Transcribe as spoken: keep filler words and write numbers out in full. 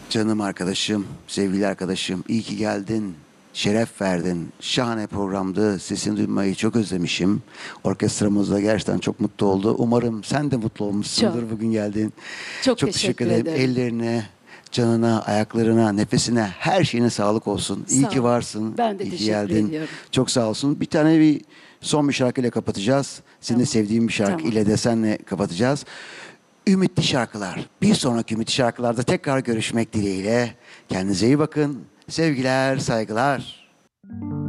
Canım arkadaşım, sevgili arkadaşım, iyi ki geldin. Şeref verdin. Şahane programdı. Sesini duymayı çok özlemişim. Orkestramızda gerçekten çok mutlu oldu. Umarım sen de mutlu olmuşsundur Çok. bugün geldiğin. Çok Çok teşekkür teşekkür ederim. ederim. Ellerine, canına, ayaklarına, nefesine, her şeyine sağlık olsun. İyi Sağ ki ol. varsın. Ben de İyi ki teşekkür geldin. ediyorum. Çok sağ olsun. Bir tane bir son bir şarkıyla kapatacağız. Senin de Tamam. sevdiğin bir şarkı Tamam. ile de senle kapatacağız. Ümitli şarkılar. Bir sonraki ümitli şarkılarda tekrar görüşmek dileğiyle. Kendinize iyi bakın. Sevgiler, saygılar.